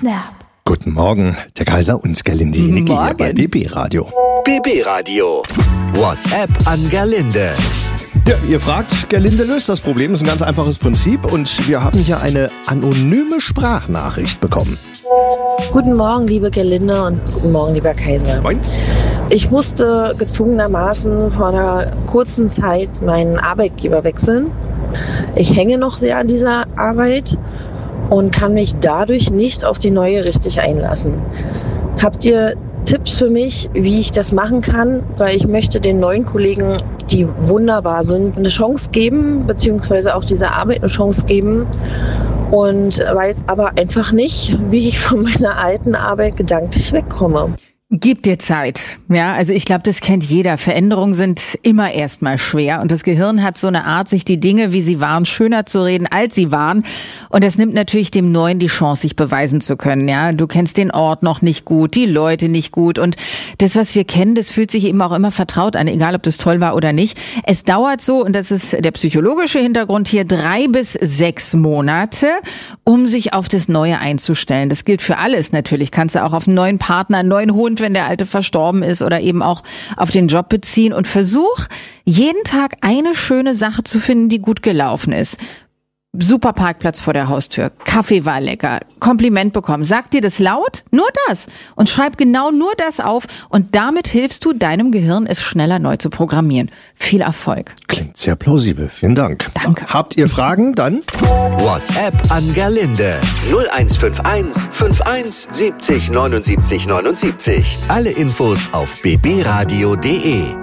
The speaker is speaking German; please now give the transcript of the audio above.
Snap. Guten Morgen, der Kaiser und Gerlinde Jenecke hier bei BB Radio. BB Radio. WhatsApp an Gerlinde. Ja, ihr fragt, Gerlinde löst das Problem. Das ist ein ganz einfaches Prinzip und wir haben hier eine anonyme Sprachnachricht bekommen. Guten Morgen, liebe Gerlinde, und guten Morgen, lieber Kaiser. Moin. Ich musste gezwungenermaßen vor einer kurzen Zeit meinen Arbeitgeber wechseln. Ich hänge noch sehr an dieser Arbeit und kann mich dadurch nicht auf die neue richtig einlassen. Habt ihr Tipps für mich, wie ich das machen kann? Weil ich möchte den neuen Kollegen, die wunderbar sind, eine Chance geben, beziehungsweise auch dieser Arbeit eine Chance geben. Und weiß aber einfach nicht, wie ich von meiner alten Arbeit gedanklich wegkomme. Gib dir Zeit. Ja, also ich glaube, das kennt jeder. Veränderungen sind immer erstmal schwer und das Gehirn hat so eine Art, sich die Dinge, wie sie waren, schöner zu reden, als sie waren. Und das nimmt natürlich dem Neuen die Chance, sich beweisen zu können. Ja, du kennst den Ort noch nicht gut, die Leute nicht gut und das, was wir kennen, das fühlt sich eben auch immer vertraut an, egal ob das toll war oder nicht. Es dauert so, und das ist der psychologische Hintergrund hier, 3 bis 6 Monate, um sich auf das Neue einzustellen. Das gilt für alles natürlich. Kannst du auch auf einen neuen Partner, einen neuen Hund, wenn der alte verstorben ist, oder eben auch auf den Job beziehen, und versuch jeden Tag eine schöne Sache zu finden, die gut gelaufen ist. Super Parkplatz vor der Haustür, Kaffee war lecker, Kompliment bekommen. Sag dir das laut, nur das, und schreib genau nur das auf, und damit hilfst du deinem Gehirn, es schneller neu zu programmieren. Viel Erfolg. Klingt sehr plausibel, vielen Dank. Danke. Habt ihr Fragen? Dann WhatsApp an Gerlinde. 0151 51 70 79 79. Alle Infos auf bbradio.de.